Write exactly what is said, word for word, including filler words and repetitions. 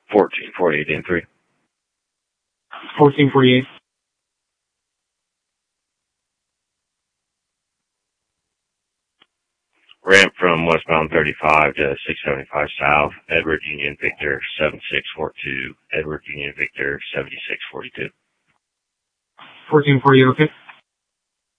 fourteen forty-eight N three. fourteen forty-eight. Ramp from westbound thirty-five to six seventy-five south, Edward Union Victor seven six four two, Edward Union Victor seventy-six forty-two. fourteen forty-eight, okay.